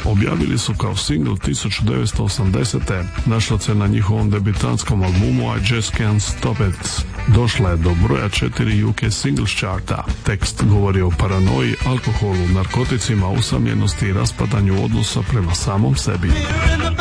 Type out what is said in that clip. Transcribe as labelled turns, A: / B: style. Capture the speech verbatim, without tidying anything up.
A: objavili su kao singl tisuću devetsto osamdesete. Našla se na njihovom debitantskom albumu I Just Can't Stop It. Došla je do broja četiri U K Singles Charta. Tekst govori o paranoji, alkoholu, narkoticima, usamljenosti i raspadanju odnosa prema samom sebi.